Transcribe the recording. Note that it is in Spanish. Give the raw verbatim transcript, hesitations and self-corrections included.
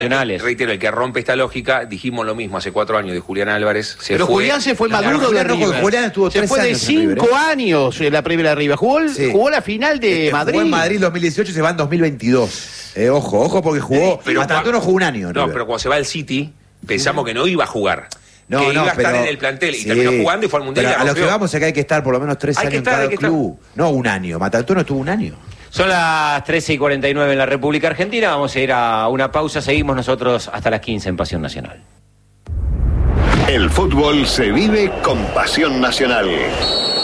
Reitero, el que rompe esta lógica, dijimos lo mismo hace cuatro años de Julián Álvarez. Se Pero fue, Julián se fue Claro, maduro Julián de Rojo, River. Julián estuvo se tres fue de años en River, cinco ¿eh? años en la primera de River. Jugó, Sí. jugó la final de Este, Madrid. Jugó en Madrid dos mil dieciocho y se va en dos mil veintidós. Eh, ojo, ojo, porque jugó. Pero Matantuono cua- jugó un año. en No, River. pero cuando se va al City, pensamos que no iba a jugar. No, que no, iba a estar pero- en el plantel y sí. terminó jugando y fue al Mundial. Pero y la a lo que rompió. vamos es que hay que estar por lo menos tres Hay años que en estar, cada hay que estar. club. No un año. Matantuono estuvo un año. Son las trece y cuarenta y nueve en la República Argentina. Vamos a ir a una pausa. Seguimos nosotros hasta las quince en Pasión Nacional. El fútbol se vive con Pasión Nacional.